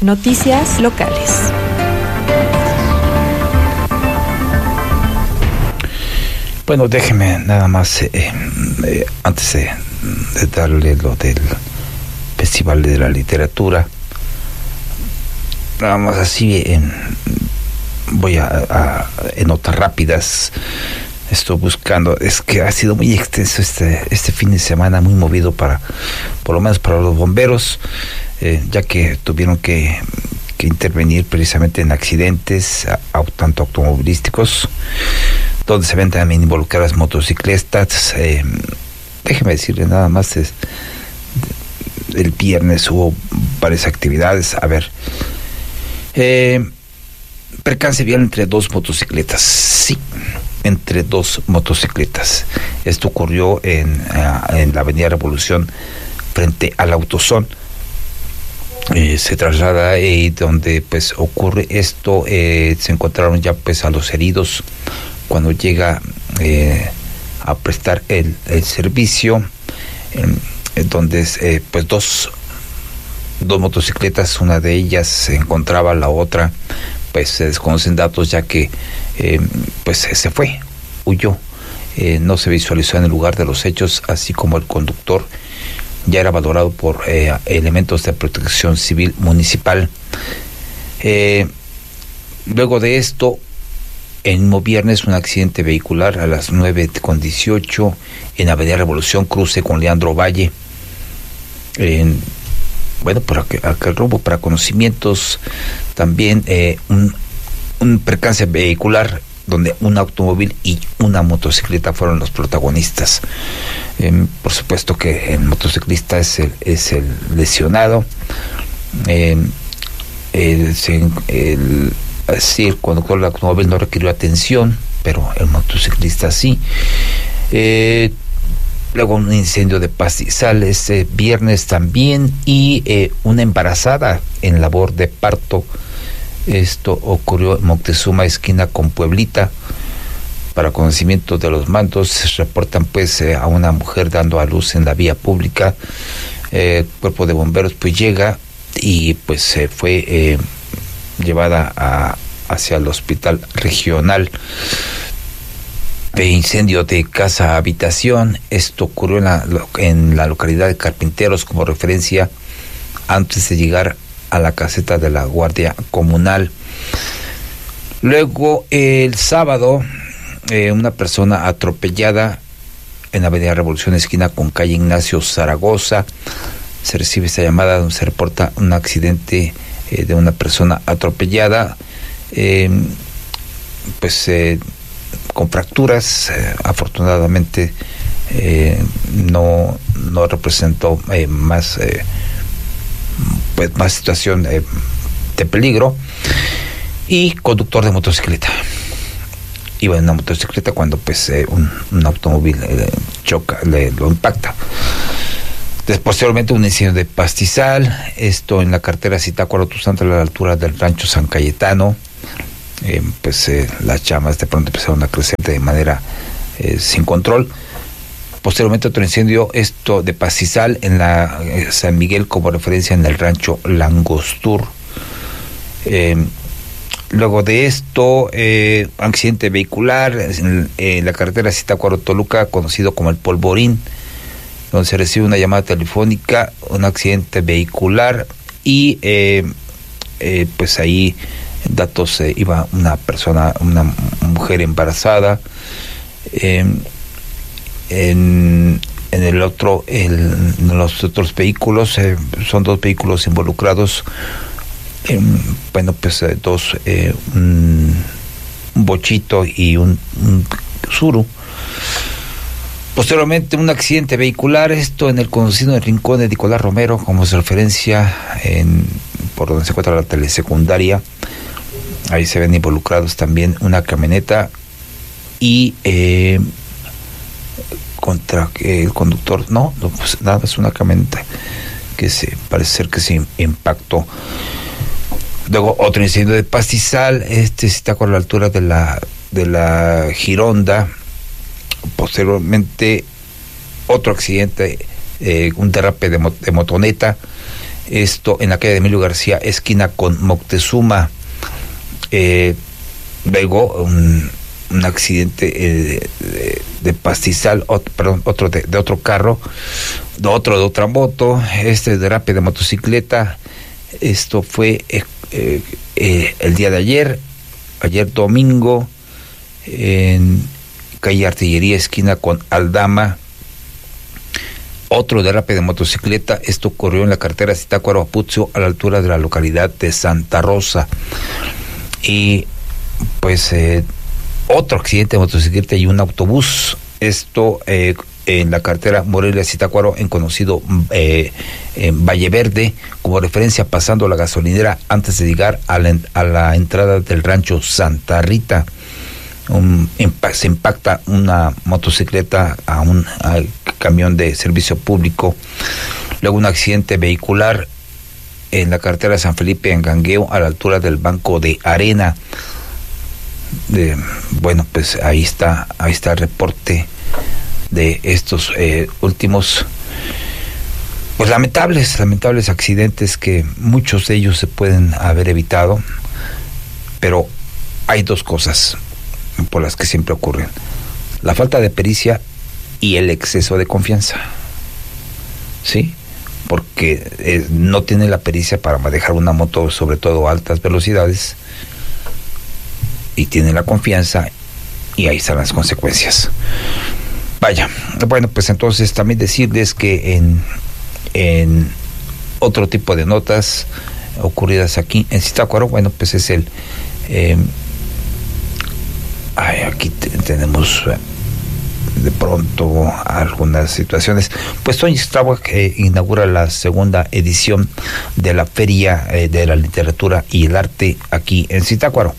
Noticias locales. Bueno, déjeme nada más, antes de darle lo del Festival de la Literatura, nada más así, voy a en notas rápidas. Estoy buscando, es que ha sido muy extenso este fin de semana, muy movido por lo menos para los bomberos, ya que tuvieron que intervenir precisamente en accidentes, tanto automovilísticos, donde se ven también involucradas motocicletas. Déjeme decirle nada más, el viernes hubo varias actividades. A ver, percance vial entre dos motocicletas. Sí, entre dos motocicletas. Esto ocurrió en la Avenida Revolución frente al Autosón. Se traslada ahí donde pues ocurre esto. Se encontraron ya pues a los heridos cuando llega a prestar el servicio, donde pues dos motocicletas, una de ellas se encontraba, la otra pues se desconocen datos, ya que pues se fue, huyó, no se visualizó en el lugar de los hechos, así como el conductor ya era valorado por elementos de protección civil municipal. Luego de esto, el mismo viernes, un accidente vehicular a las 9:18 en Avenida Revolución, cruce con Leandro Valle. Por aquel rumbo, para conocimientos, también un percance vehicular donde un automóvil y una motocicleta fueron los protagonistas. Por supuesto que el motociclista es el lesionado. Sí, el conductor del automóvil no requirió atención, pero el motociclista sí. Luego un incendio de pastizal este viernes también, y una embarazada en labor de parto. Esto ocurrió en Moctezuma, esquina con Pueblita. Para conocimiento de los mandos, se reportan pues a una mujer dando a luz en la vía pública. El cuerpo de bomberos pues llega y pues se fue llevada hacia el hospital regional. De incendio de casa habitación, esto ocurrió en la localidad de Carpinteros, como referencia, antes de llegar a la caseta de la Guardia Comunal. Luego el sábado, una persona atropellada en Avenida Revolución, esquina con calle Ignacio Zaragoza. Se recibe esta llamada donde se reporta un accidente de una persona atropellada, con fracturas. Afortunadamente no representó más situación de peligro. Y conductor de motocicleta, iba en una motocicleta cuando un automóvil lo impacta. Posteriormente un incendio de pastizal, esto en la carretera Zitácuaro-Tuzantla, a la altura del rancho San Cayetano. Las llamas de pronto empezaron a crecer de manera sin control. Posteriormente otro incendio, esto de pastizal en la San Miguel, como referencia, en el rancho Langostur. Luego de esto, accidente vehicular en la carretera Zitácuaro-Toluca, conocido como el Polvorín, donde se recibe una llamada telefónica, un accidente vehicular, y ahí datos, iba una mujer embarazada. En los otros vehículos, son dos vehículos involucrados. Dos, un bochito y un Tsuru. Posteriormente un accidente vehicular, esto en el conocido rincón de Nicolás Romero, como se referencia por donde se encuentra la telesecundaria. Ahí se ven involucrados también una camioneta y contra el conductor. Nada, es una camioneta que parece ser que se impactó. Luego otro incendio de pastizal, está con la altura de la Gironda. Posteriormente otro accidente, un derrape de motoneta esto en la calle de Emilio García, esquina con Moctezuma. Luego un accidente de pastizal, otro de otro carro, de otra moto, derrape de motocicleta. Esto fue el día de ayer domingo, en calle Artillería, esquina con Aldama. Otro derrape de motocicleta, esto ocurrió en la carretera Zitácuaro-Apuzio, a la altura de la localidad de Santa Rosa. Y pues otro accidente de motocicleta y un autobús, esto en la carretera Morelia-Zitácuaro, en conocido en Valle Verde, como referencia pasando la gasolinera antes de llegar a la entrada del rancho Santa Rita. Se impacta una motocicleta al camión de servicio público. Luego un accidente vehicular en la carretera San Felipe en Gangueo, a la altura del Banco de Arena. Bueno, pues ahí está el reporte de estos últimos, pues lamentables accidentes, que muchos de ellos se pueden haber evitado, pero hay dos cosas por las que siempre ocurren: la falta de pericia y el exceso de confianza, ¿sí? Porque no tiene la pericia para manejar una moto, sobre todo a altas velocidades, y tiene la confianza, y ahí están las consecuencias. Vaya, bueno, pues entonces también decirles que en otro tipo de notas ocurridas aquí en Zitácuaro, bueno, pues es aquí tenemos de pronto algunas situaciones. Pues Toño Strawak inaugura la segunda edición de la Feria de la Literatura y el Arte aquí en Zitácuaro.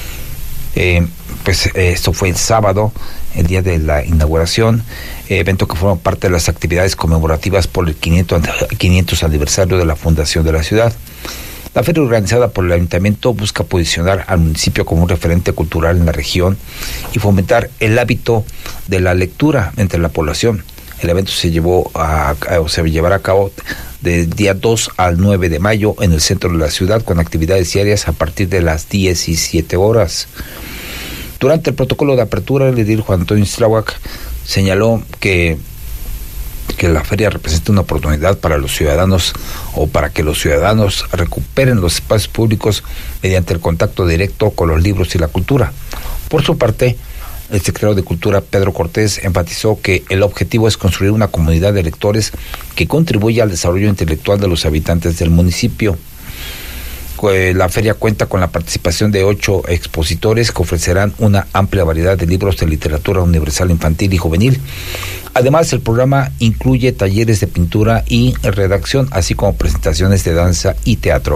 Pues esto fue el sábado, el día de la inauguración, evento que forma parte de las actividades conmemorativas por el 500 aniversario de la fundación de la ciudad. La feria, organizada por el ayuntamiento, busca posicionar al municipio como un referente cultural en la región y fomentar el hábito de la lectura entre la población. El evento se llevará a cabo del día 2 al 9 de mayo en el centro de la ciudad, con actividades diarias a partir de las 17 horas. Durante el protocolo de apertura, el edil Juan Antonio Strawak señaló que la feria representa una oportunidad para los ciudadanos, o para que los ciudadanos recuperen los espacios públicos mediante el contacto directo con los libros y la cultura. Por su parte, el secretario de Cultura, Pedro Cortés, enfatizó que el objetivo es construir una comunidad de lectores que contribuya al desarrollo intelectual de los habitantes del municipio. La feria cuenta con la participación de 8 expositores que ofrecerán una amplia variedad de libros de literatura universal, infantil y juvenil. Además, el programa incluye talleres de pintura y redacción, así como presentaciones de danza y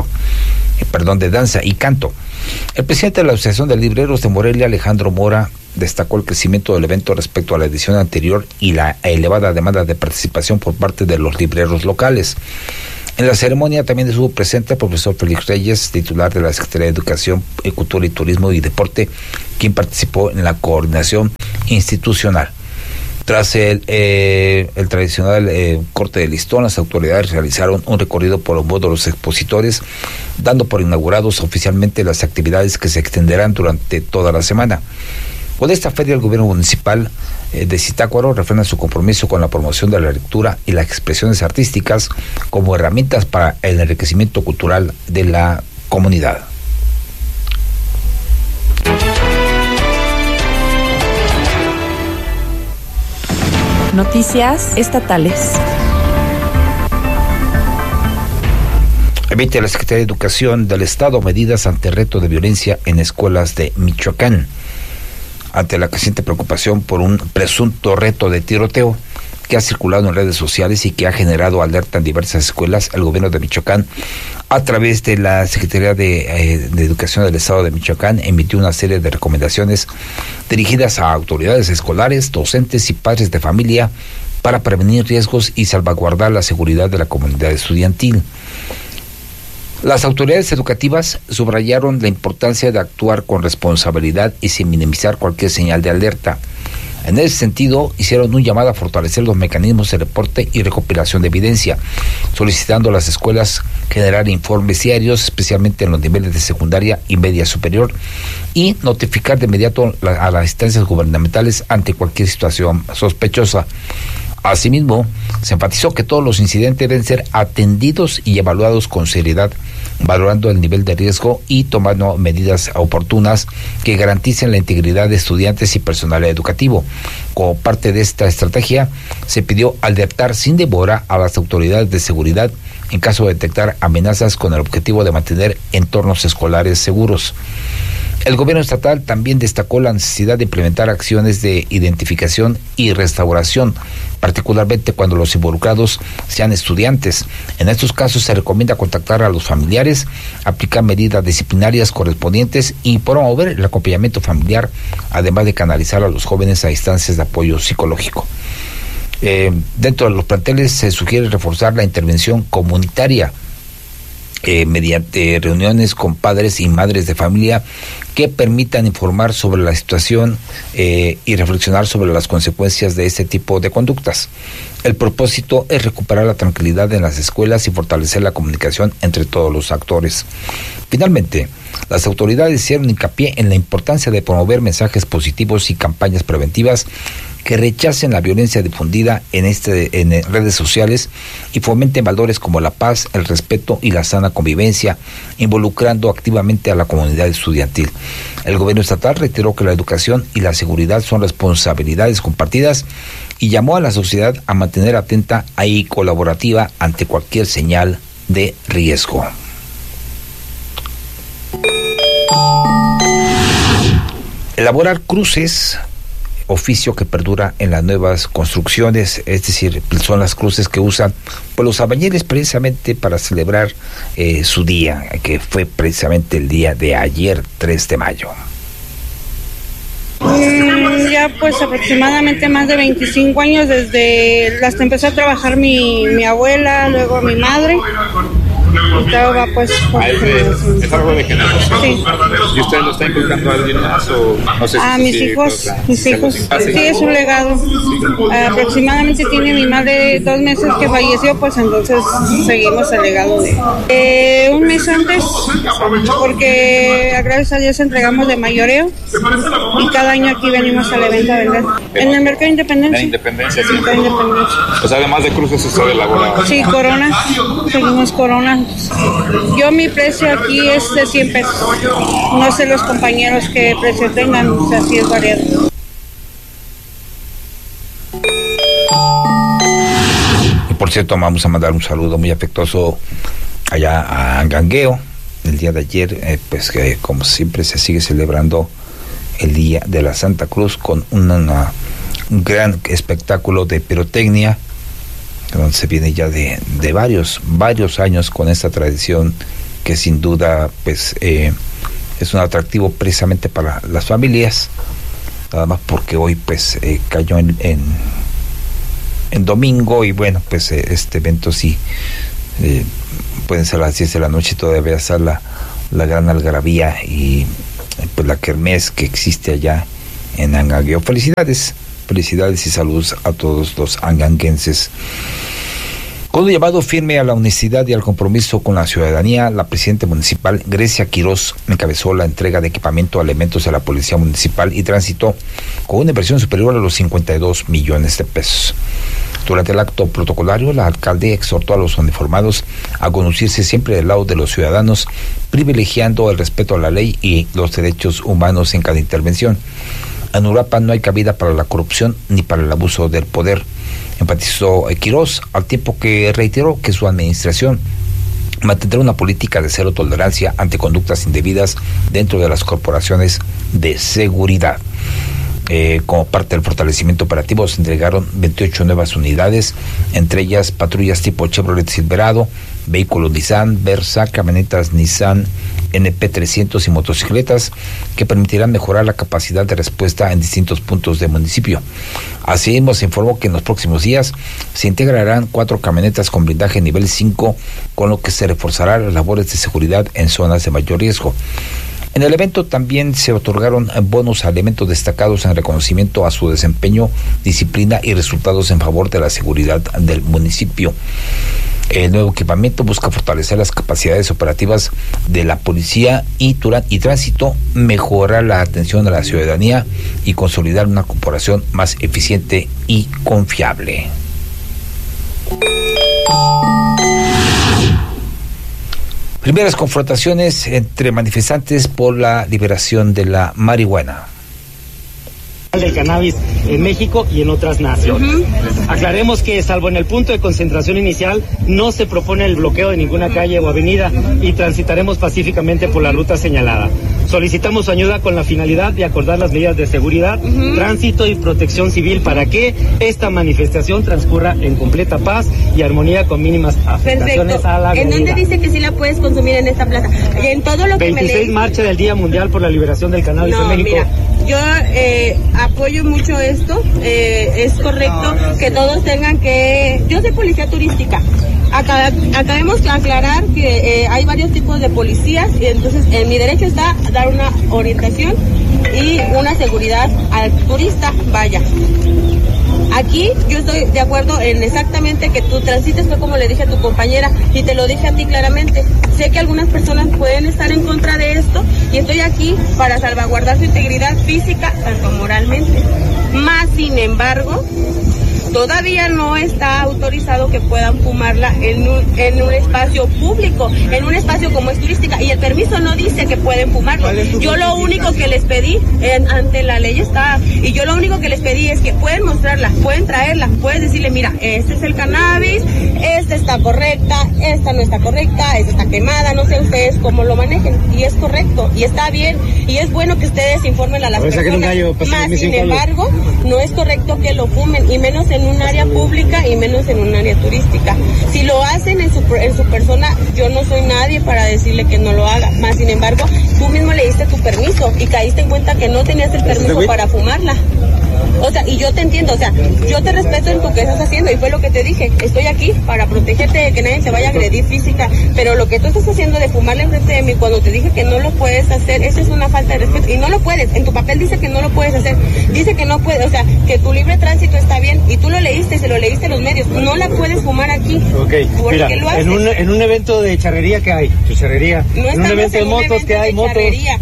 canto. El presidente de la Asociación de Libreros de Morelia, Alejandro Mora, destacó el crecimiento del evento respecto a la edición anterior y la elevada demanda de participación por parte de los libreros locales. En la ceremonia también estuvo presente el profesor Félix Reyes, titular de la Secretaría de Educación, Cultura y Turismo y Deporte, quien participó en la coordinación institucional. Tras el tradicional corte de listón, las autoridades realizaron un recorrido por los módulos de los expositores, dando por inaugurados oficialmente las actividades que se extenderán durante toda la semana. Con esta feria, el gobierno municipal de Zitácuaro refrenda su compromiso con la promoción de la lectura y las expresiones artísticas como herramientas para el enriquecimiento cultural de la comunidad. Noticias estatales. Emite la Secretaría de Educación del Estado medidas ante el reto de violencia en escuelas de Michoacán. Ante la creciente preocupación por un presunto reto de tiroteo que ha circulado en redes sociales y que ha generado alerta en diversas escuelas, el gobierno de Michoacán, a través de la Secretaría de Educación del Estado de Michoacán, emitió una serie de recomendaciones dirigidas a autoridades escolares, docentes y padres de familia para prevenir riesgos y salvaguardar la seguridad de la comunidad estudiantil. Las autoridades educativas subrayaron la importancia de actuar con responsabilidad y sin minimizar cualquier señal de alerta. En ese sentido, hicieron un llamado a fortalecer los mecanismos de reporte y recopilación de evidencia, solicitando a las escuelas generar informes diarios, especialmente en los niveles de secundaria y media superior, y notificar de inmediato a las instancias gubernamentales ante cualquier situación sospechosa. Asimismo, se enfatizó que todos los incidentes deben ser atendidos y evaluados con seriedad, valorando el nivel de riesgo y tomando medidas oportunas que garanticen la integridad de estudiantes y personal educativo. Como parte de esta estrategia, se pidió alertar sin demora a las autoridades de seguridad en caso de detectar amenazas con el objetivo de mantener entornos escolares seguros. El gobierno estatal también destacó la necesidad de implementar acciones de identificación y restauración, particularmente cuando los involucrados sean estudiantes. En estos casos se recomienda contactar a los familiares, aplicar medidas disciplinarias correspondientes y promover el acompañamiento familiar, además de canalizar a los jóvenes a instancias de apoyo psicológico. Dentro de los planteles se sugiere reforzar la intervención comunitaria mediante reuniones con padres y madres de familia que permitan informar sobre la situación y reflexionar sobre las consecuencias de este tipo de conductas. El propósito es recuperar la tranquilidad en las escuelas y fortalecer la comunicación entre todos los actores. Finalmente, las autoridades hicieron hincapié en la importancia de promover mensajes positivos y campañas preventivas que rechacen la violencia difundida en redes sociales y fomenten valores como la paz, el respeto y la sana convivencia, involucrando activamente a la comunidad estudiantil. El gobierno estatal reiteró que la educación y la seguridad son responsabilidades compartidas y llamó a la sociedad a mantener atenta y colaborativa ante cualquier señal de riesgo. Elaborar cruces, oficio que perdura en las nuevas construcciones, es decir, son las cruces que usan pues, los albañiles precisamente para celebrar su día, que fue precisamente el día de ayer, 3 de mayo. Ya pues aproximadamente más de 25 años desde las que empezó a trabajar mi abuela, luego mi madre. Estaba pues es algo de generación. Sí. ¿Y usted lo está inculcando a alguien más o no sé si a mis hijos? Sí, es un legado. Aproximadamente tiene mi madre 2 meses que falleció, pues entonces seguimos el legado de un mes antes, porque gracias a Dios entregamos de mayoreo y cada año aquí venimos al evento a vender. En el Mercado Independencia. En Independencia, sí. Independencia. Pues además de cruces usted elabora. Sí, Corona. Seguimos Corona. Yo mi precio aquí es de 100 pesos. No sé los compañeros qué precio tengan, o sea, sí es variado. Y por cierto, vamos a mandar un saludo muy afectuoso allá a Angangueo. El día de ayer, pues que como siempre se sigue celebrando el Día de la Santa Cruz con un gran espectáculo de pirotecnia, donde se viene ya de varios años con esta tradición que sin duda pues es un atractivo precisamente para las familias, nada más porque hoy pues cayó en domingo y bueno pues este evento sí pueden ser las 10 de la noche y todavía está la gran algarabía y pues la kermés que existe allá en Angangueo. Felicidades y saludos a todos los anganguenses. Con un llamado firme a la honestidad y al compromiso con la ciudadanía, la presidenta municipal Grecia Quirós encabezó la entrega de equipamiento a elementos de la Policía Municipal y Tránsito con una inversión superior a los 52 millones de pesos. Durante el acto protocolario, la alcalde exhortó a los uniformados a conducirse siempre del lado de los ciudadanos, privilegiando el respeto a la ley y los derechos humanos en cada intervención. En Uruapan no hay cabida para la corrupción ni para el abuso del poder, enfatizó Quirós, al tiempo que reiteró que su administración mantendrá una política de cero tolerancia ante conductas indebidas dentro de las corporaciones de seguridad. Como parte del fortalecimiento operativo se entregaron 28 nuevas unidades, entre ellas patrullas tipo Chevrolet Silverado, vehículos Nissan, Versa, camionetas Nissan NP300 y motocicletas que permitirán mejorar la capacidad de respuesta en distintos puntos del municipio. Asimismo, se informó que en los próximos días se integrarán 4 camionetas con blindaje nivel 5, con lo que se reforzarán las labores de seguridad en zonas de mayor riesgo. En el evento también se otorgaron bonos a elementos destacados en reconocimiento a su desempeño, disciplina y resultados en favor de la seguridad del municipio. El nuevo equipamiento busca fortalecer las capacidades operativas de la policía y tránsito, mejorar la atención a la ciudadanía y consolidar una corporación más eficiente y confiable. Primeras confrontaciones entre manifestantes por la liberación de la marihuana. Del cannabis en México y en otras naciones. Aclaremos que, salvo en el punto de concentración inicial, no se propone el bloqueo de ninguna calle o avenida y transitaremos pacíficamente por la ruta señalada. Solicitamos su ayuda con la finalidad de acordar las medidas de seguridad, tránsito y protección civil para que esta manifestación transcurra en completa paz y armonía con mínimas afectaciones a la avenida. ¿En dónde dice que sí la puedes consumir en esta plaza? Y en todo lo que 26 marcha del Día Mundial por la Liberación del Cannabis en México. Mira, yo apoyo mucho esto, es correcto que todos tengan que... Yo soy policía turística, acabemos de aclarar que hay varios tipos de policías y entonces en mi derecho está dar una orientación y una seguridad al turista, vaya. Aquí yo estoy de acuerdo en exactamente que tú transites, fue como le dije a tu compañera y te lo dije a ti claramente. Sé que algunas personas pueden estar en contra de esto y estoy aquí para salvaguardar su integridad física, tanto moralmente. Más sin embargo, todavía no está autorizado que puedan fumarla en un espacio público, en un espacio como es turística, y el permiso no dice que pueden fumarlo. Yo lo único que les pedí, ante la ley está, y yo lo único que les pedí es que pueden mostrarla, pueden traerla, pueden decirle, mira, este es el cannabis, esta está correcta, esta no está correcta, esta está quemada, no sé ustedes cómo lo manejen, y es correcto, y está bien, y es bueno que ustedes informen a las personas, más sin embargo, no es correcto que lo fumen, y menos en un área pública y menos en un área turística. Si lo hacen en su persona, yo no soy nadie para decirle que no lo haga. Más sin embargo, tú mismo le diste tu permiso y caíste en cuenta que no tenías el permiso para fumarla. O sea, y yo te entiendo, o sea, yo te respeto en tu que estás haciendo y fue lo que te dije, estoy aquí para protegerte de que nadie te vaya a agredir física, pero lo que tú estás haciendo de fumarle enfrente de mí cuando te dije que no lo puedes hacer, eso es una falta de respeto y no lo puedes, en tu papel dice que no lo puedes hacer, dice que no puedes, o sea, que tu libre tránsito está bien y tú lo leíste y se lo leíste a los medios, no la puedes fumar aquí. Okay. Mira, lo haces? En un evento de charrería que hay, no en un evento de motos que hay motos,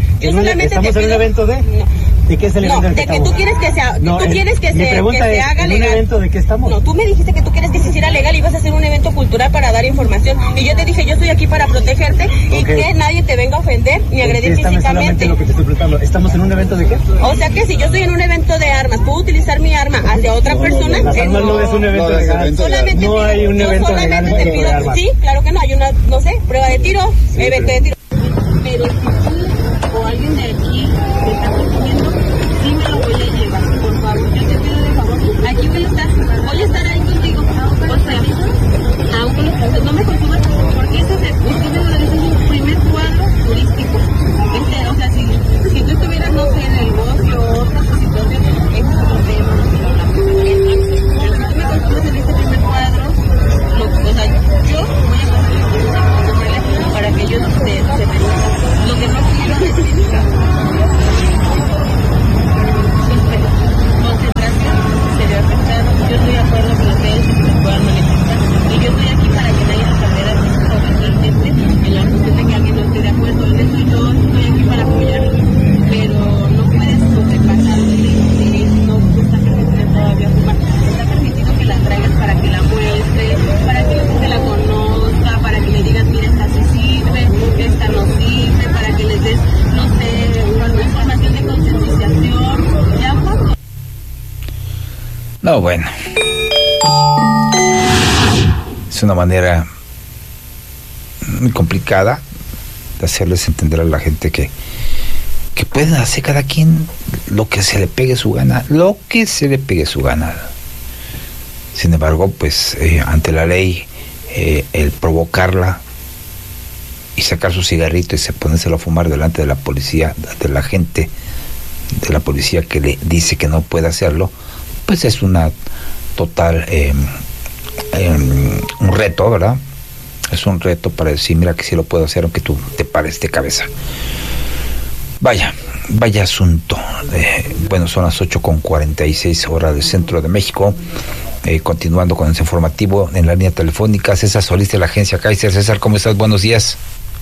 estamos en un evento de... No. ¿De qué es el evento? No, de que tú quieres que sea, no, tú quieres que se haga legal. ¿En un evento de qué estamos? No, tú me dijiste que tú quieres que se hiciera legal y vas a hacer un evento cultural para dar información. Y yo te dije, yo estoy aquí para protegerte y que nadie te venga a ofender ni agredir físicamente. Lo que te estoy preguntando. ¿Estamos en un evento de qué? O sea que si yo estoy en un evento de armas, puedo utilizar mi arma hacia otra persona. Las armas no es un evento legal. Solamente no hay un evento legal de armas. Sí, claro que no, hay una, no sé, prueba de tiro, evento de tiro. Pero si tú o alguien de aquí te está consumiendo, sí me lo voy a llevar, por favor, yo te pido de favor, aquí voy a estar ahí contigo, con permiso, aunque no me consumas, porque ese es un primer cuadro turístico, o sea, si tú estuvieras, no sé, en el bosque o otra situación, ese es otro tema, pero si tú me consumes en este primer cuadro, o sea, yo voy a consumir para que ellos se permitan, lo que no quiero es sería afectado. Yo estoy de acuerdo con ustedes que se puedan manifestar y yo estoy aquí para que nadie se perdiera totalmente en la cuestión de que alguien no esté de acuerdo en eso. Yo estoy aquí para apoyarlo, pero no puedes sobrepasar no está permitido todavía fumar, está permitido que la traigas para que la muestres, para que la gente la conozca, para que le digas, mira, esta sí sirve, esta no sirve, para que les des, no sé, una información de concientización, ya cuando... No, bueno. Es una manera muy complicada de hacerles entender a la gente que pueden hacer cada quien lo que se le pegue su gana, Sin embargo, pues ante la ley, el provocarla y sacar su cigarrito y ponérselo a fumar delante de la policía, de la gente de la policía que le dice que no puede hacerlo, pues es una total un reto, ¿verdad? Es un reto para decir, mira que sí lo puedo hacer aunque tú te pares de cabeza. Vaya asunto. Bueno, son las 8:46 horas del centro de México. Continuando con ese informativo en la línea telefónica, César Solís de la agencia Kaiser. César, ¿cómo estás? Buenos días.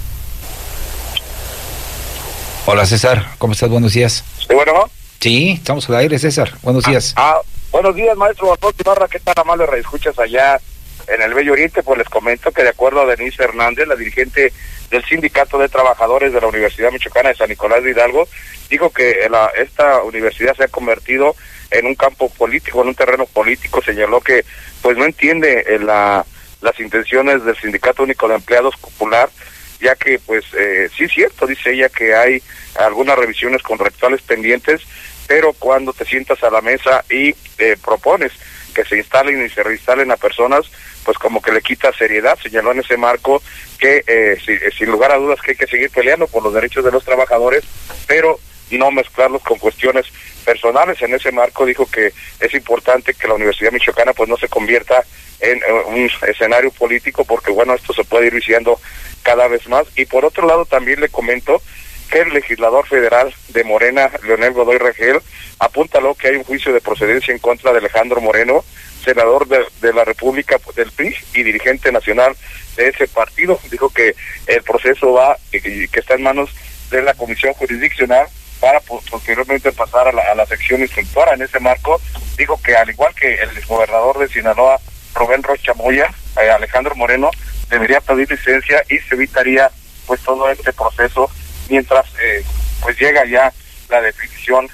Hola, César, ¿cómo estás? Buenos días. Sí, bueno. Sí, estamos al aire, César. Buenos días. Buenos días, maestro Alfonso Ibarra. ¿Qué tan amable reescuchas allá en el Bello Oriente? Pues les comento que de acuerdo a Denise Hernández, la dirigente del Sindicato de Trabajadores de la Universidad Michoacana de San Nicolás de Hidalgo, dijo que esta universidad se ha convertido en un campo político, en un terreno político. Señaló que pues no entiende las intenciones del Sindicato Único de Empleados Popular, ya que pues sí es cierto, dice ella, que hay algunas revisiones contractuales pendientes, pero cuando te sientas a la mesa y propones que se instalen y se reinstalen a personas, pues como que le quita seriedad. Señaló en ese marco que sin lugar a dudas que hay que seguir peleando por los derechos de los trabajadores, pero no mezclarlos con cuestiones personales. En ese marco dijo que es importante que la Universidad Michoacana pues no se convierta en un escenario político, porque bueno, esto se puede ir viciando cada vez más. Y por otro lado también le comento que el legislador federal de Morena, Leonel Godoy Rangel, apuntaló que hay un juicio de procedencia en contra de Alejandro Moreno, senador de la República del PRI y dirigente nacional de ese partido. Dijo que el proceso que está en manos de la Comisión Jurisdiccional para posteriormente pasar a la sección instructora. En ese marco dijo que al igual que el exgobernador de Sinaloa, Rubén Rocha Moya, Alejandro Moreno debería pedir licencia y se evitaría pues todo este proceso mientras pues llega ya la definición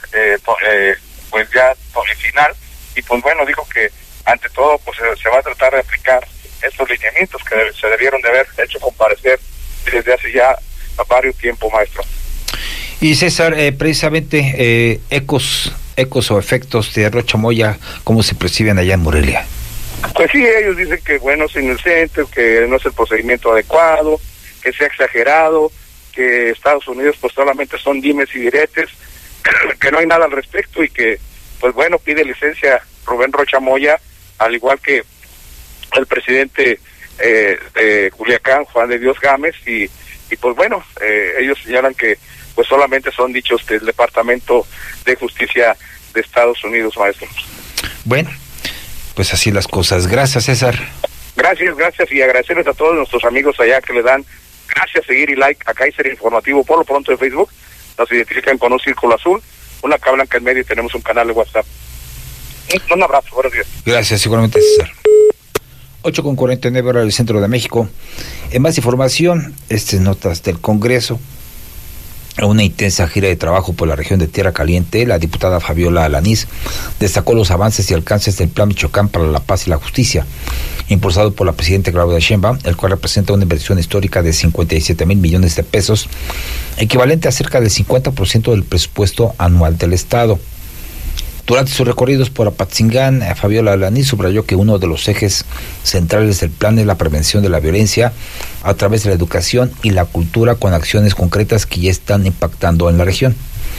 pues ya final. Y pues bueno, dijo que ante todo pues se va a tratar de aplicar estos lineamientos que se debieron de haber hecho comparecer desde hace ya varios tiempo, maestro. Y César, precisamente ecos o efectos de Rocha Moya, ¿cómo se perciben allá en Morelia? Pues sí, ellos dicen que bueno, es inocente, que no es el procedimiento adecuado, que se ha exagerado, que Estados Unidos pues solamente son dimes y diretes, que no hay nada al respecto, y que pues bueno, pide licencia Rubén Rocha Moya, al igual que el presidente de Culiacán, Juan de Dios Gámez, y pues bueno, ellos señalan que pues solamente son dichos del Departamento de Justicia de Estados Unidos, maestro. Bueno, pues así las cosas. Gracias, César. Gracias, y agradecerles a todos nuestros amigos allá que le dan gracias, seguir y like a Kaiser Informativo por lo pronto de Facebook. Nos identifican con un círculo azul, una K blanca en medio, y tenemos un canal de WhatsApp. Un abrazo, buenos días. Gracias, seguramente, César. 8:49 horas del centro de México. En más información, notas del Congreso. Una intensa gira de trabajo por la región de Tierra Caliente, la diputada Fabiola Alanís destacó los avances y alcances del Plan Michoacán para la Paz y la Justicia, impulsado por la presidenta Claudia Sheinbaum, el cual representa una inversión histórica de 57,000 millones de pesos, equivalente a cerca del 50% del presupuesto anual del Estado. Durante sus recorridos por Apatzingán, Fabiola Alanís subrayó que uno de los ejes centrales del plan es la prevención de la violencia a través de la educación y la cultura, con acciones concretas que ya están impactando en la región.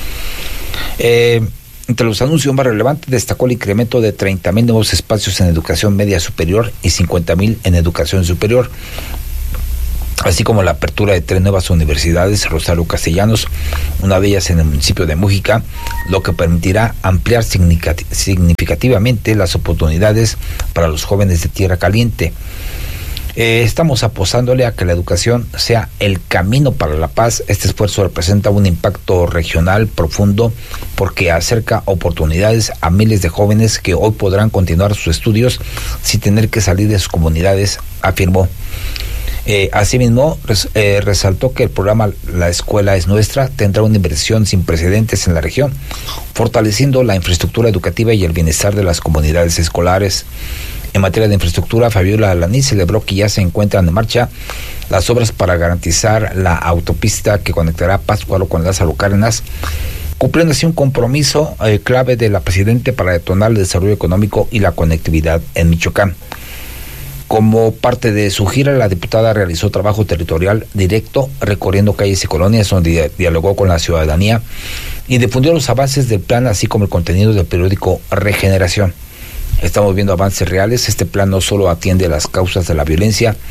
Entre los anuncios más relevantes destacó el incremento de 30,000 nuevos espacios en educación media superior y 50,000 en educación superior, así como la apertura de 3 nuevas universidades, Rosario Castellanos, una de ellas en el municipio de Mújica, lo que permitirá ampliar significativamente las oportunidades para los jóvenes de Tierra Caliente. Estamos apostándole a que la educación sea el camino para la paz. Este esfuerzo representa un impacto regional profundo porque acerca oportunidades a miles de jóvenes que hoy podrán continuar sus estudios sin tener que salir de sus comunidades, afirmó. Asimismo, resaltó que el programa La Escuela es Nuestra tendrá una inversión sin precedentes en la región, fortaleciendo la infraestructura educativa y el bienestar de las comunidades escolares. En materia de infraestructura, Fabiola Alanís celebró que ya se encuentran en marcha las obras para garantizar la autopista que conectará Pátzcuaro con Lázaro Cárdenas, cumpliendo así un compromiso clave de la presidenta para detonar el desarrollo económico y la conectividad en Michoacán. Como parte de su gira, la diputada realizó trabajo territorial directo, recorriendo calles y colonias donde dialogó con la ciudadanía y difundió los avances del plan, así como el contenido del periódico Regeneración. Estamos viendo avances reales. Este plan no solo atiende las causas de la violencia,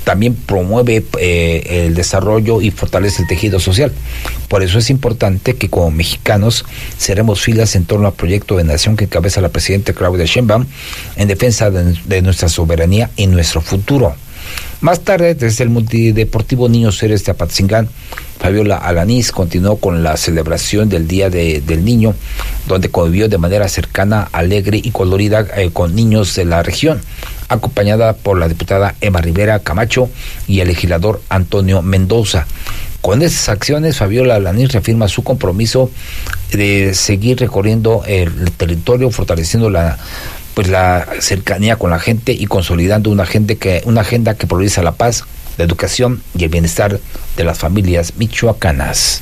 también promueve el desarrollo y fortalece el tejido social. Por eso es importante que como mexicanos cerremos filas en torno al proyecto de nación que encabeza la presidenta Claudia Sheinbaum en defensa de nuestra soberanía y nuestro futuro. Más tarde, desde el Multideportivo Niños Héroes de Apatzingán, Fabiola Alanís continuó con la celebración del Día del Niño, donde convivió de manera cercana, alegre y colorida con niños de la región, acompañada por la diputada Emma Rivera Camacho y el legislador Antonio Mendoza. Con estas acciones, Fabiola Alanís reafirma su compromiso de seguir recorriendo el territorio, fortaleciendo la cercanía con la gente y consolidando una agenda que prioriza la paz, la educación y el bienestar de las familias michoacanas.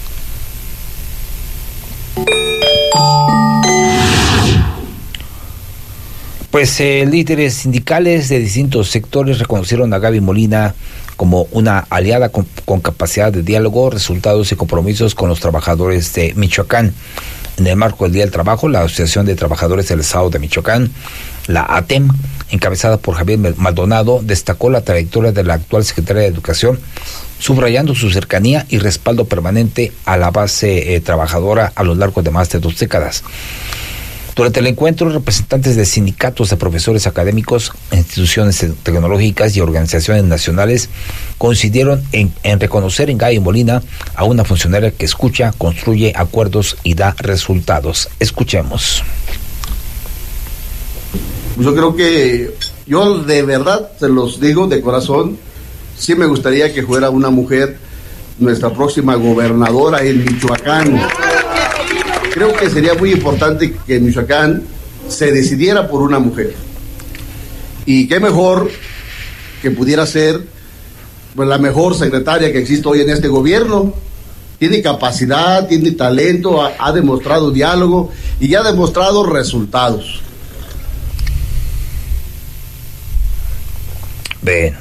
Pues líderes sindicales de distintos sectores reconocieron a Gaby Molina como una aliada con capacidad de diálogo, resultados y compromisos con los trabajadores de Michoacán. En el marco del Día del Trabajo, la Asociación de Trabajadores del Estado de Michoacán, la ATEM, encabezada por Javier Maldonado, destacó la trayectoria de la actual secretaria de Educación, subrayando su cercanía y respaldo permanente a la base trabajadora a lo largo de más de 2 décadas. Durante el encuentro, representantes de sindicatos de profesores académicos, instituciones tecnológicas y organizaciones nacionales coincidieron en reconocer en Gaby Molina a una funcionaria que escucha, construye acuerdos y da resultados. Escuchemos. Yo creo que yo de verdad, se los digo de corazón, sí me gustaría que fuera una mujer nuestra próxima gobernadora en Michoacán. Creo que sería muy importante que en Michoacán se decidiera por una mujer. Y qué mejor que pudiera ser pues la mejor secretaria que existe hoy en este gobierno. Tiene capacidad, tiene talento, ha demostrado diálogo y ha demostrado resultados. Bien.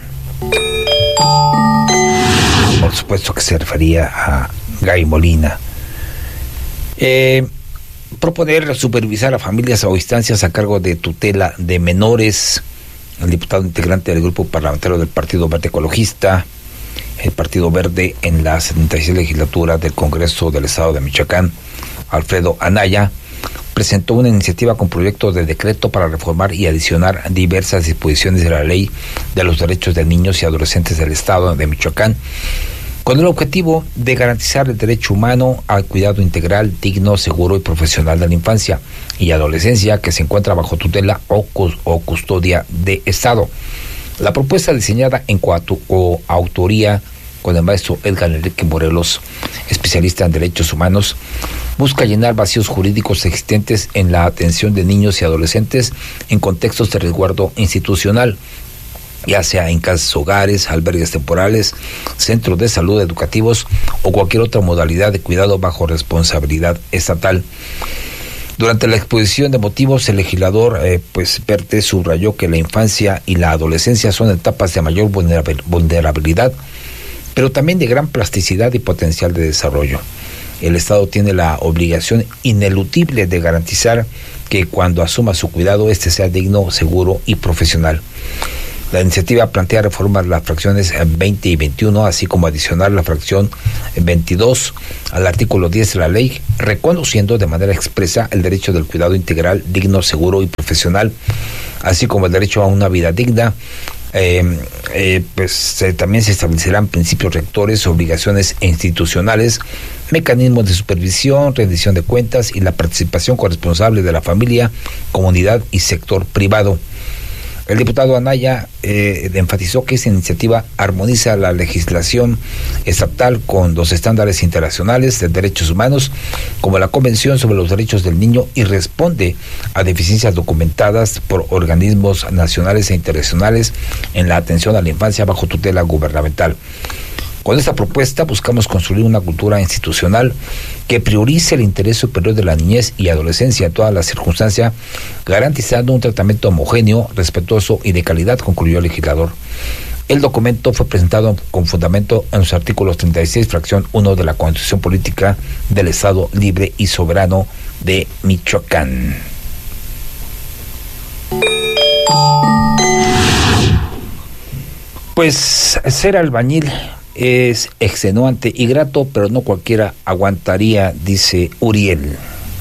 Por supuesto que se refería a Gaby Molina. Proponer supervisar a familias o instancias a cargo de tutela de menores. El diputado integrante del grupo parlamentario del Partido Verde Ecologista, el Partido Verde en la 76 legislatura del Congreso del Estado de Michoacán, Alfredo Anaya, presentó una iniciativa con proyecto de decreto para reformar y adicionar diversas disposiciones de la Ley de los Derechos de Niños y Adolescentes del Estado de Michoacán, con el objetivo de garantizar el derecho humano al cuidado integral, digno, seguro y profesional de la infancia y adolescencia que se encuentra bajo tutela o custodia de Estado. La propuesta, diseñada en coautoría con el maestro Edgar Enrique Morelos, especialista en derechos humanos, busca llenar vacíos jurídicos existentes en la atención de niños y adolescentes en contextos de resguardo institucional, ya sea en casas hogares, albergues temporales, centros de salud educativos o cualquier otra modalidad de cuidado bajo responsabilidad estatal. Durante la exposición de motivos, el legislador Verde subrayó que la infancia y la adolescencia son etapas de mayor vulnerabilidad, pero también de gran plasticidad y potencial de desarrollo. El Estado tiene la obligación ineludible de garantizar que cuando asuma su cuidado, este sea digno, seguro y profesional. La iniciativa plantea reformar las fracciones 20 y 21, así como adicionar la fracción 22 al artículo 10 de la ley, reconociendo de manera expresa el derecho del cuidado integral, digno, seguro y profesional, así como el derecho a una vida digna. También se establecerán principios rectores, obligaciones institucionales, mecanismos de supervisión, rendición de cuentas y la participación corresponsable de la familia, comunidad y sector privado. El diputado Anaya enfatizó que esta iniciativa armoniza la legislación estatal con los estándares internacionales de derechos humanos, como la Convención sobre los Derechos del Niño, y responde a deficiencias documentadas por organismos nacionales e internacionales en la atención a la infancia bajo tutela gubernamental. Con esta propuesta buscamos construir una cultura institucional que priorice el interés superior de la niñez y adolescencia en todas las circunstancias, garantizando un tratamiento homogéneo, respetuoso y de calidad, concluyó el legislador. El documento fue presentado con fundamento en los artículos 36, fracción 1 de la Constitución Política del Estado Libre y Soberano de Michoacán. Pues ser albañil es extenuante y grato, pero no cualquiera aguantaría, dice Uriel.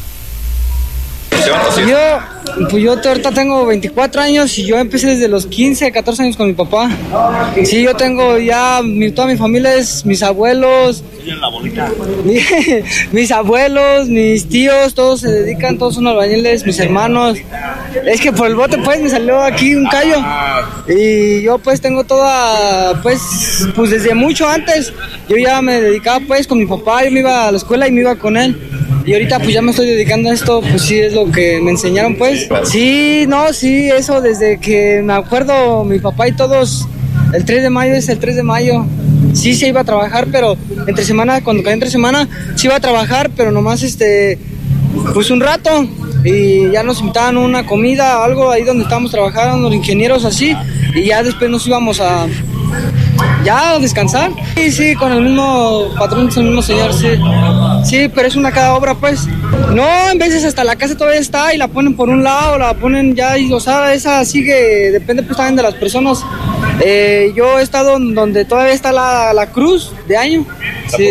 Yo ahorita tengo 24 años y yo empecé desde los 15, 14 años con mi papá. Sí, yo tengo ya, toda mi familia es mis abuelos. Mis abuelos, mis tíos, todos se dedican, todos son albañiles, mis hermanos. Es que por el bote pues me salió aquí un callo. Y yo pues tengo toda, pues desde mucho antes, yo ya me dedicaba pues con mi papá, yo me iba a la escuela y me iba con él. Y ahorita pues ya me estoy dedicando a esto, pues sí es lo que me enseñaron pues. Sí, eso desde que me acuerdo, mi papá y todos, el 3 de mayo es el 3 de mayo. Sí se iba a trabajar, pero entre semana, cuando caía entre semana, sí iba a trabajar, pero nomás pues un rato. Y ya nos invitaban a una comida, algo ahí donde estábamos trabajando, los ingenieros así, y ya después nos íbamos a descansar. Sí, con el mismo patrón, el mismo señor, sí. Sí, pero es una cada obra, pues. No, en veces hasta la casa todavía está y la ponen por un lado, la ponen ya, y o sea, esa sigue, depende pues también de las personas. Yo he estado donde todavía está la cruz de año. Sí.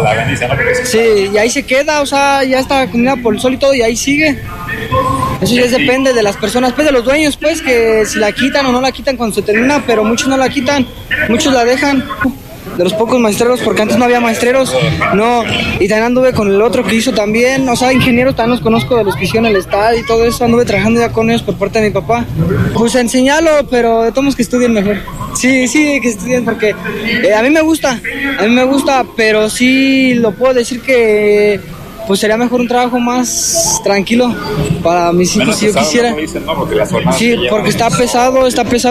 Sí, y ahí se queda, o sea, ya está combinada por el sol y todo, y ahí sigue. Eso ya depende de las personas, pues de los dueños, pues, que si la quitan o no la quitan cuando se termina, pero muchos no la quitan, muchos la dejan. De los pocos maestreros, porque antes no había maestreros, no, y también anduve con el otro que hizo también, o sea, ingenieros también los conozco de los que hicieron el estadio y todo eso, anduve trabajando ya con ellos por parte de mi papá. Pues a enseñarlo, pero de todos modos que estudien mejor. Sí, que estudien, porque a mí me gusta, pero sí lo puedo decir que pues sería mejor un trabajo más tranquilo para mis hijos si yo quisiera. Sí, porque está pesado.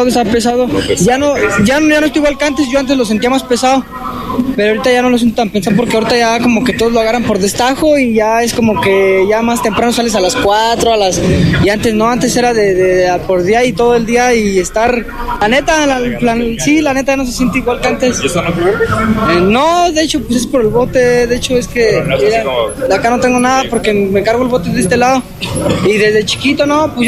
Ya no estoy igual que antes, yo antes lo sentía más pesado, pero ahorita ya no lo siento tan pesado porque ahorita ya como que todos lo agarran por destajo y ya es como que ya más temprano sales a las 4, y antes era de por día y todo el día y estar, la neta ya no se siente igual que antes. ¿Y eso no te no, de hecho pues es por el bote, de hecho es que de acá no tengo nada porque me cargo el bote de este lado. Y desde chiquito, pues yo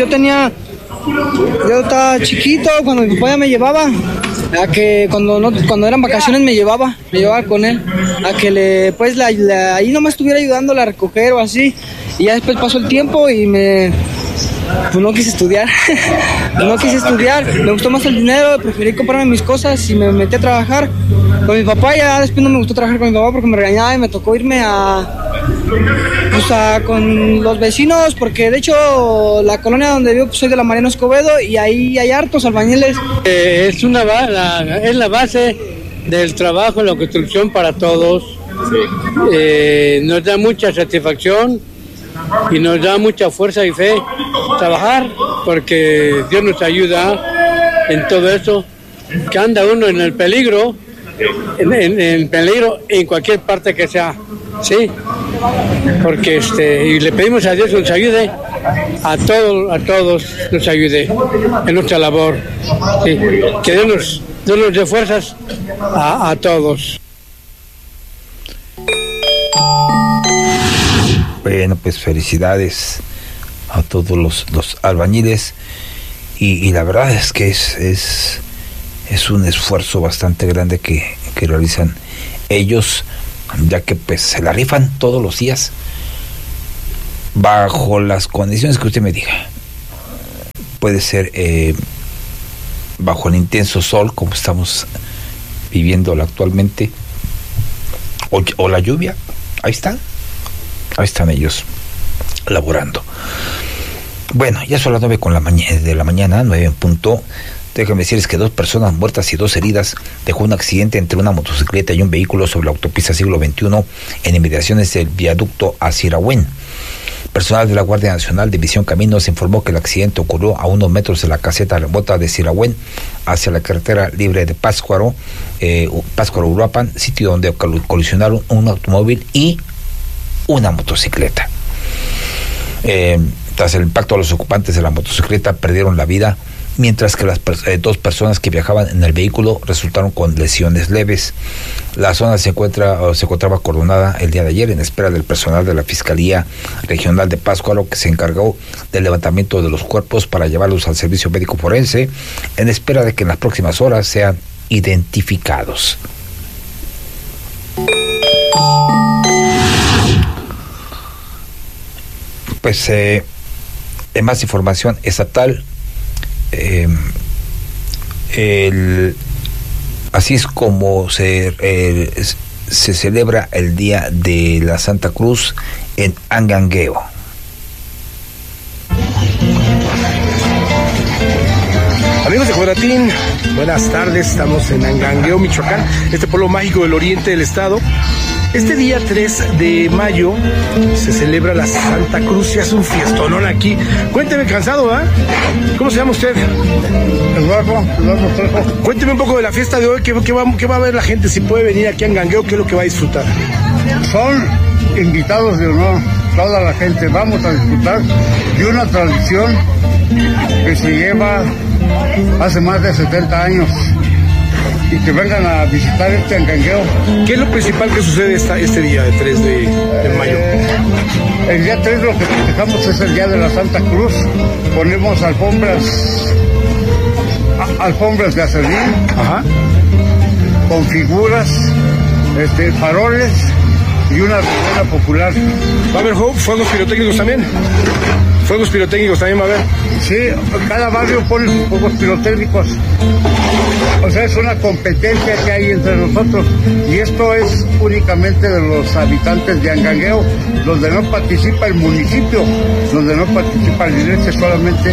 estaba chiquito cuando mi papá ya me llevaba, a que cuando eran vacaciones me llevaba con él, a que ahí nomás estuviera ayudándole a recoger o así. Y ya después pasó el tiempo y pues no quise estudiar. Me gustó más el dinero, preferí comprarme mis cosas y me metí a trabajar con mi papá. Ya después no me gustó trabajar con mi papá porque me regañaba y me tocó irme con los vecinos, porque de hecho la colonia donde vivo pues soy de la Mariano Escobedo y ahí hay hartos albañiles. Es la base del trabajo en la construcción para todos. Sí. Nos da mucha satisfacción y nos da mucha fuerza y fe trabajar, porque Dios nos ayuda en todo eso, que anda uno en el peligro, en peligro en cualquier parte que sea, sí, porque y le pedimos a Dios que nos ayude, a todos nos ayude en nuestra labor, sí, que Dios nos dé fuerzas a todos. Bueno, pues felicidades a todos los albañiles y la verdad es que es un esfuerzo bastante grande que realizan ellos, ya que pues se la rifan todos los días bajo las condiciones que usted me diga. Puede ser bajo el intenso sol como estamos viviéndolo actualmente, o la lluvia. Ahí están ellos laborando. Bueno, ya son las 9 de la mañana, 9 en punto. Déjenme decirles que 2 personas muertas y 2 heridas dejó un accidente entre una motocicleta y un vehículo sobre la autopista siglo XXI en inmediaciones del viaducto a Sirahuén. Personal de la Guardia Nacional División Caminos informó que el accidente ocurrió a unos metros de la caseta remota de Sirahuén hacia la carretera libre de Pátzcuaro Uruapan, sitio donde colisionaron un automóvil y una motocicleta. Tras el impacto, los ocupantes de la motocicleta perdieron la vida, mientras que las 2 personas que viajaban en el vehículo resultaron con lesiones leves. La zona se encontraba acordonada el día de ayer en espera del personal de la Fiscalía Regional de Pátzcuaro, que se encargó del levantamiento de los cuerpos para llevarlos al servicio médico forense, en espera de que en las próximas horas sean identificados. Pues en más información estatal, así es como se celebra el Día de la Santa Cruz en Angangueo. Amigos de Cuadratín, buenas tardes, estamos en Angangueo, Michoacán, este pueblo mágico del oriente del estado. Este día 3 de mayo se celebra la Santa Cruz y hace un fiestonón aquí. Cuénteme, cansado, ¿ah? ¿Cómo se llama usted? Eduardo Trejo. Cuénteme un poco de la fiesta de hoy, ¿qué va a ver la gente? Si puede venir aquí a Angangueo, ¿qué es lo que va a disfrutar? Son invitados de honor, toda la gente. Vamos a disfrutar de una tradición que se lleva hace más de 70 años. Y que vengan a visitar este Angangueo. ¿Qué es lo principal que sucede este día, el 3 de mayo? El día 3 lo que festejamos es el Día de la Santa Cruz. Ponemos alfombras de acerrín, con figuras, faroles y una verbena popular. ¿Va a haber fuegos pirotécnicos también? ¿Fuegos pirotécnicos también va a haber? Sí, cada barrio pone fuegos pirotécnicos. O sea, es una competencia que hay entre nosotros. Y esto es únicamente de los habitantes de Angangueo, donde no participa el municipio, donde no participa la iglesia, solamente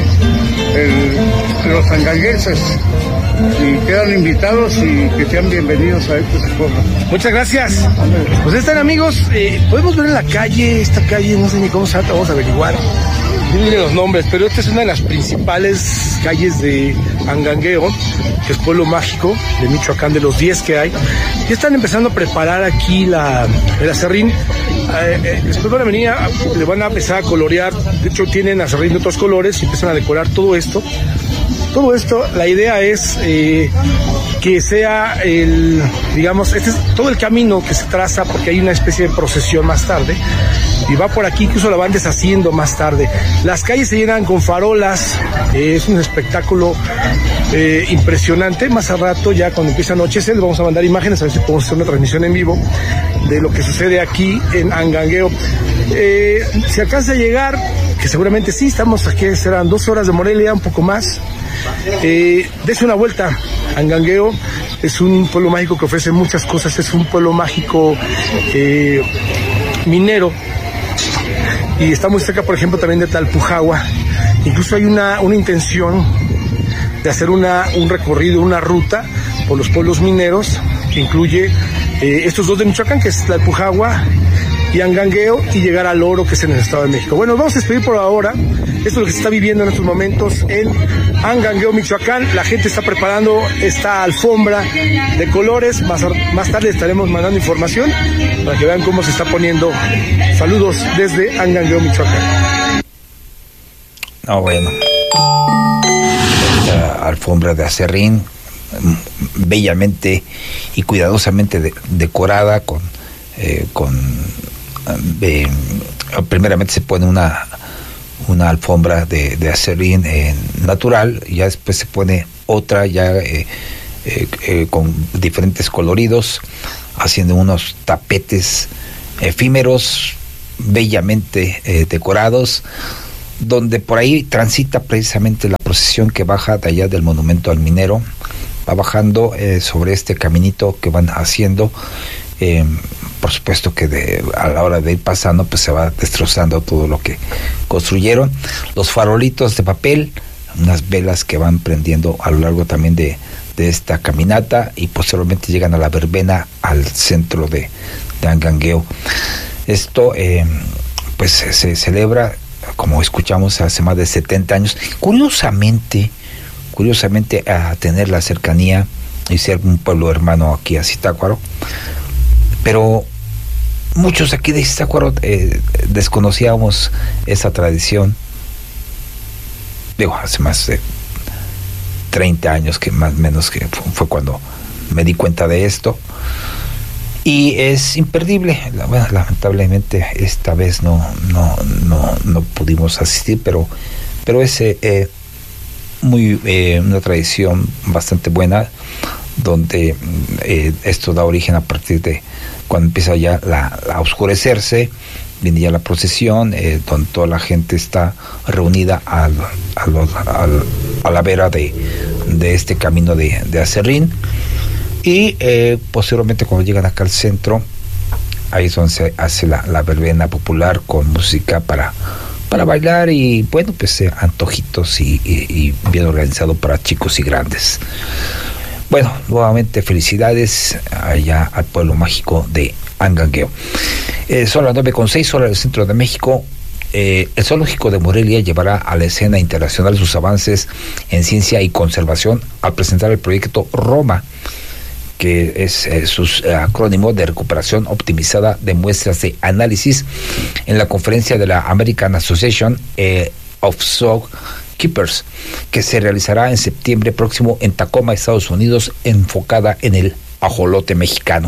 los anganguenses. Y quedan invitados y que sean bienvenidos a este pueblo. Muchas gracias. Pues están, amigos, podemos ver en la calle, esta calle, no sé ni cómo se llama, vamos a averiguar. Miren los nombres, pero esta es una de las principales calles de Angangueo, que es pueblo mágico de Michoacán, de los 10 que hay. Ya están empezando a preparar aquí el acerrín. Después van a venir, le van a empezar a colorear. De hecho, tienen acerrín de otros colores y empiezan a decorar todo esto. Todo esto, la idea es que sea este es todo el camino que se traza, porque hay una especie de procesión más tarde. Y va por aquí, incluso la van deshaciendo más tarde. Las calles se llenan con farolas, es un espectáculo impresionante. Más al rato, ya cuando empieza a anochecer, les vamos a mandar imágenes, a ver si podemos hacer una transmisión en vivo de lo que sucede aquí en Angangueo. Si alcanza a llegar, que seguramente sí, estamos aquí, serán 2 horas de Morelia, un poco más. Dese una vuelta. Angangueo es un pueblo mágico que ofrece muchas cosas, es un pueblo mágico minero. Y está muy cerca, por ejemplo, también de Talpujahua. Incluso hay una intención de hacer un recorrido, una ruta por los pueblos mineros, que incluye estos dos de Michoacán, que es Talpujahua y Angangueo, y llegar al Oro, que es en el Estado de México. Bueno, vamos a despedir por ahora. Esto es lo que se está viviendo en estos momentos en Angangueo, Michoacán. La gente está preparando esta alfombra de colores. Más tarde estaremos mandando información para que vean cómo se está poniendo. Saludos desde Angangueo, Michoacán. Bueno. Esta alfombra de acerrín, bellamente y cuidadosamente decorada primeramente se pone una alfombra de acerrín natural, y ya después se pone otra ya con diferentes coloridos, haciendo unos tapetes efímeros bellamente decorados, donde por ahí transita precisamente la procesión que baja de allá del monumento al minero. Va bajando sobre este caminito que van haciendo. Por supuesto que a la hora de ir pasando, pues se va destrozando todo lo que construyeron. Los farolitos de papel, unas velas que van prendiendo a lo largo también de esta caminata, y posteriormente llegan a la verbena al centro de Angangueo. Esto pues se celebra, como escuchamos, hace más de 70 años. Curiosamente a tener la cercanía y ser un pueblo hermano aquí a Zitácuaro, pero muchos aquí de Zitácuaro desconocíamos esa tradición. Digo, hace más de 30 años que más o menos que fue cuando me di cuenta de esto, y es imperdible. Bueno, lamentablemente esta vez no pudimos asistir, pero es una tradición bastante buena, donde esto da origen a partir de cuando empieza ya a oscurecerse, viene ya la procesión, donde toda la gente está reunida a la vera de este camino de Aserrín, y posteriormente cuando llegan acá al centro, ahí es donde se hace la verbena popular con música para bailar y bueno, pues antojitos y bien organizado para chicos y grandes. Bueno, nuevamente felicidades allá al pueblo mágico de Angangueo. Son las 9:06, hora del centro de México. El Zoológico de Morelia llevará a la escena internacional sus avances en ciencia y conservación al presentar el proyecto ROMA, que es su acrónimo de recuperación optimizada de muestras de análisis, en la conferencia de la American Association of Zookeepers, que se realizará en septiembre próximo en Tacoma, Estados Unidos, enfocada en el ajolote mexicano.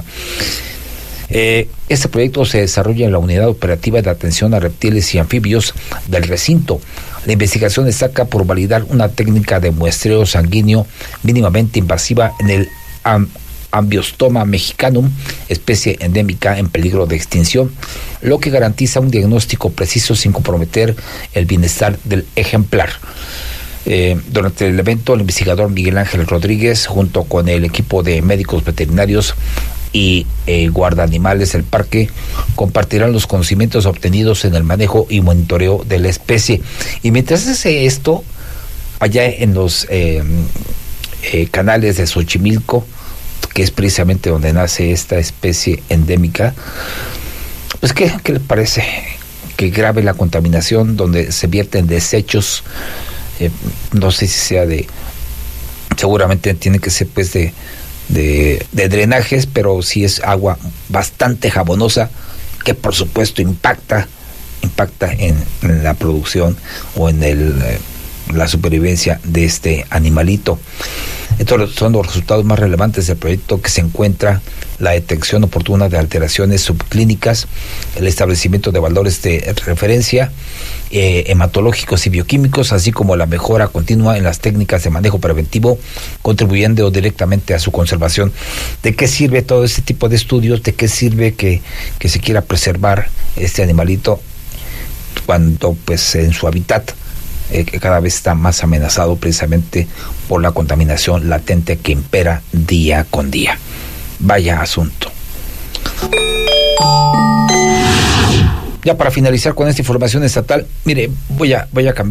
Este proyecto se desarrolla en la Unidad Operativa de Atención a Reptiles y Anfibios del recinto. La investigación destaca por validar una técnica de muestreo sanguíneo mínimamente invasiva en el Ambiostoma mexicanum, especie endémica en peligro de extinción, lo que garantiza un diagnóstico preciso sin comprometer el bienestar del ejemplar. Durante el evento, el investigador Miguel Ángel Rodríguez, junto con el equipo de médicos veterinarios y guardaanimales del parque, compartirán los conocimientos obtenidos en el manejo y monitoreo de la especie. Y mientras hace esto, allá en los canales de Xochimilco, que es precisamente donde nace esta especie endémica, pues ¿qué le parece? Que grave la contaminación, donde se vierten desechos, no sé si sea seguramente tiene que ser pues de drenajes, pero sí es agua bastante jabonosa, que por supuesto impacta en la producción o en la supervivencia de este animalito. Estos son los resultados más relevantes del proyecto, que se encuentra la detección oportuna de alteraciones subclínicas, el establecimiento de valores de referencia hematológicos y bioquímicos, así como la mejora continua en las técnicas de manejo preventivo, contribuyendo directamente a su conservación. ¿De qué sirve todo este tipo de estudios? ¿De qué sirve que se quiera preservar este animalito cuando pues en su hábitat que cada vez está más amenazado precisamente por la contaminación latente que impera día con día? Vaya asunto. Ya para finalizar con esta información estatal, mire, voy a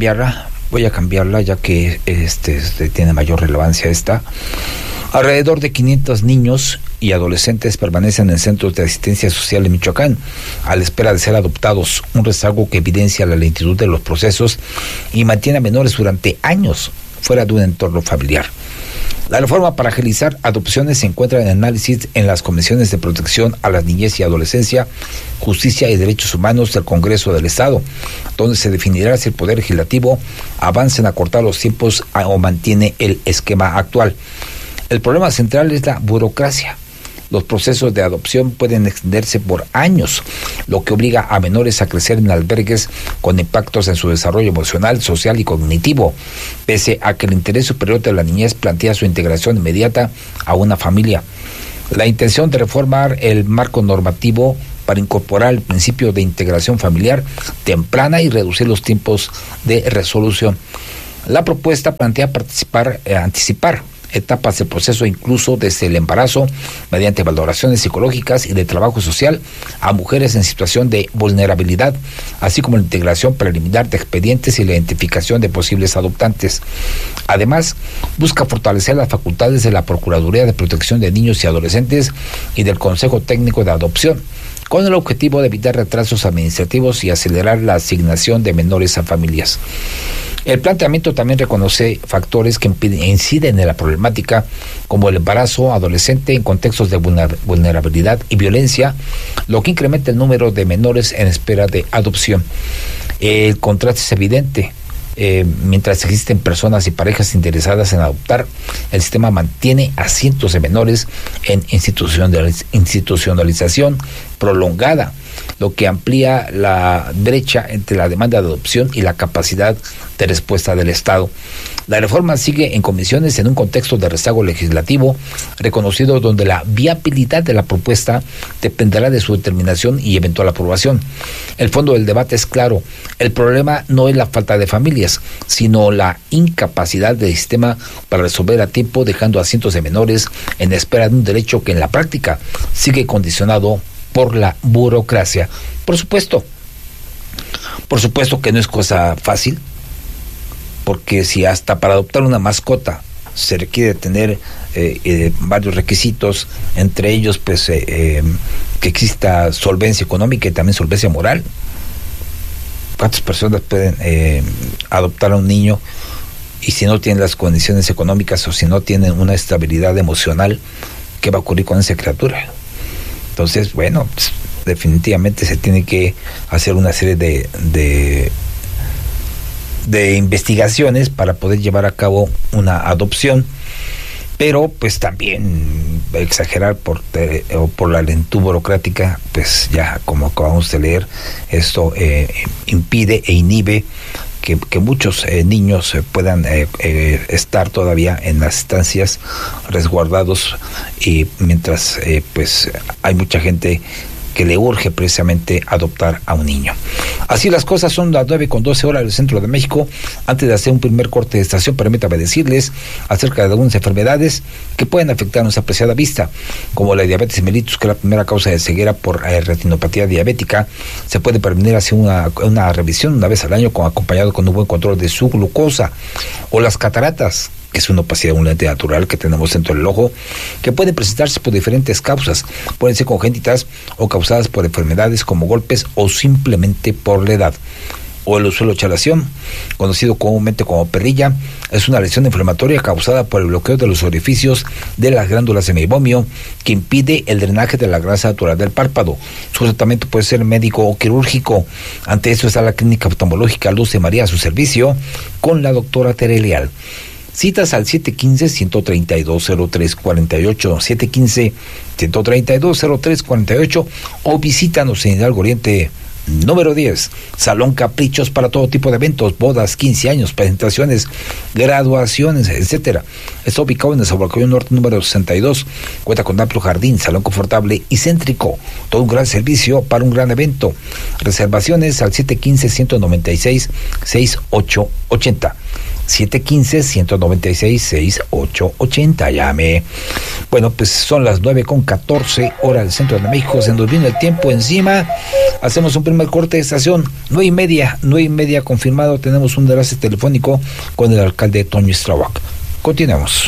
cambiarla ya que tiene mayor relevancia esta. Alrededor de 500 niños y adolescentes permanecen en centros de asistencia social en Michoacán a la espera de ser adoptados, un rezago que evidencia la lentitud de los procesos y mantiene a menores durante años fuera de un entorno familiar. La reforma para agilizar adopciones se encuentra en análisis en las comisiones de protección a la niñez y adolescencia, justicia y derechos humanos del Congreso del Estado, donde se definirá si el Poder Legislativo avanza en acortar los tiempos o mantiene el esquema actual. El problema central es la burocracia. Los procesos de adopción pueden extenderse por años, lo que obliga a menores a crecer en albergues con impactos en su desarrollo emocional, social y cognitivo, pese a que el interés superior de la niñez plantea su integración inmediata a una familia. La intención de reformar el marco normativo para incorporar el principio de integración familiar temprana y reducir los tiempos de resolución. La propuesta plantea anticipar etapas del proceso, incluso desde el embarazo, mediante valoraciones psicológicas y de trabajo social a mujeres en situación de vulnerabilidad, así como la integración preliminar de expedientes y la identificación de posibles adoptantes. Además, busca fortalecer las facultades de la Procuraduría de Protección de Niños y Adolescentes y del Consejo Técnico de Adopción, con el objetivo de evitar retrasos administrativos y acelerar la asignación de menores a familias. El planteamiento también reconoce factores que inciden en la problemática, como el embarazo adolescente en contextos de vulnerabilidad y violencia, lo que incrementa el número de menores en espera de adopción. El contraste es evidente. Mientras existen personas y parejas interesadas en adoptar, el sistema mantiene a cientos de menores en institucionalización prolongada, lo que amplía la brecha entre la demanda de adopción y la capacidad de respuesta del Estado. La reforma sigue en comisiones en un contexto de rezago legislativo reconocido, donde la viabilidad de la propuesta dependerá de su determinación y eventual aprobación. El fondo del debate es claro: el problema no es la falta de familias, sino la incapacidad del sistema para resolver a tiempo, dejando a cientos de menores en espera de un derecho que en la práctica sigue condicionado por la burocracia. Por supuesto que no es cosa fácil, porque si hasta para adoptar una mascota se requiere tener varios requisitos, entre ellos pues que exista solvencia económica y también solvencia moral. ¿Cuántas personas pueden adoptar a un niño y si no tienen las condiciones económicas o si no tienen una estabilidad emocional, qué va a ocurrir con esa criatura? Entonces, bueno, pues, definitivamente se tiene que hacer una serie de investigaciones para poder llevar a cabo una adopción, pero pues también exagerar por la lentitud burocrática, pues ya como acabamos de leer, esto impide e inhibe que muchos niños puedan estar todavía en las estancias resguardados, y mientras pues hay mucha gente que le urge precisamente adoptar a un niño. Así las cosas. Son las 9:12 horas del centro de México. Antes de hacer un primer corte de estación, permítame decirles acerca de algunas enfermedades que pueden afectar nuestra apreciada vista, como la diabetes mellitus, que es la primera causa de ceguera por retinopatía diabética. Se puede prevenir haciendo una revisión una vez al año, acompañado con un buen control de su glucosa. O las cataratas, que es una opacidad de un lente natural que tenemos dentro del ojo, que pueden presentarse por diferentes causas. Pueden ser congénitas o causadas por enfermedades como golpes o simplemente por la edad. O el usulochalación, conocido comúnmente como perrilla, es una lesión inflamatoria causada por el bloqueo de los orificios de las glándulas de meibomio, que impide el drenaje de la grasa natural del párpado. Su tratamiento puede ser médico o quirúrgico. Ante eso está la clínica oftalmológica Luz de María a su servicio, con la doctora Tere Leal. Citas al 715-132-0348, 715-132-0348, o visítanos en Hidalgo Oriente número 10, Salón Caprichos, para todo tipo de eventos, bodas, 15 años, presentaciones, graduaciones, etcétera. Está ubicado en el Zahualcoyot Norte número 62, cuenta con amplio jardín, salón confortable y céntrico, todo un gran servicio para un gran evento. Reservaciones al 715-196-6880. 715-196-6880, llame. Bueno, pues son las 9:14 horas del centro de México. Se nos vino el tiempo encima. Hacemos un primer corte de estación. 9:30 confirmado. Tenemos un enlace telefónico con el alcalde Toño Estrahuac. Continuamos.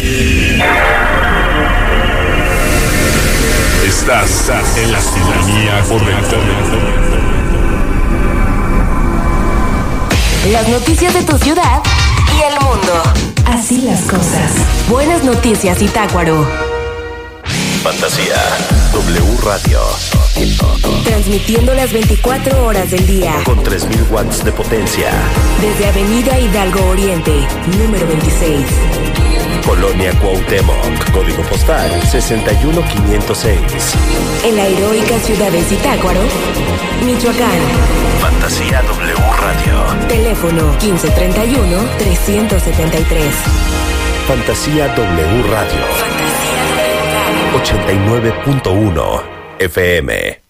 Estás en la sintonía correcta. Las noticias de tu ciudad y el mundo. Así las cosas. Buenas noticias, Zitácuaro. Fantasía W Radio. Transmitiendo las 24 horas del día. Con 3000 watts de potencia. Desde Avenida Hidalgo Oriente, número 26. Colonia Cuauhtémoc. Código postal 61506. En la heroica ciudad de Zitácuaro, Michoacán. Fantasía W Radio. Teléfono 1531-373. Fantasía W Radio. 89.1 FM.